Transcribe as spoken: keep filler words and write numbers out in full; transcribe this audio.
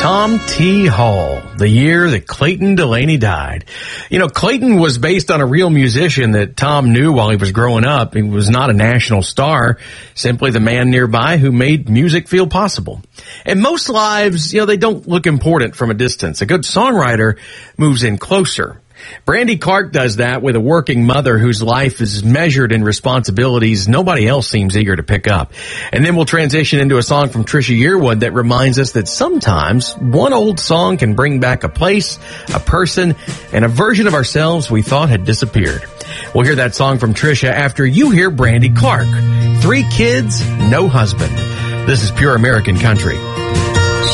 Tom T. Hall, the year that Clayton Delaney died. You know, Clayton was based on a real musician that Tom knew while he was growing up. He was not a national star, simply the man nearby who made music feel possible. And most lives, you know, they don't look important from a distance. A good songwriter moves in closer. Brandy Clark does that with a working mother whose life is measured in responsibilities nobody else seems eager to pick up. And then we'll transition into a song from Trisha Yearwood that reminds us that sometimes one old song can bring back a place, a person, and a version of ourselves we thought had disappeared. We'll hear that song from Trisha after you hear Brandy Clark. Three kids, no husband. This is Pure American Country.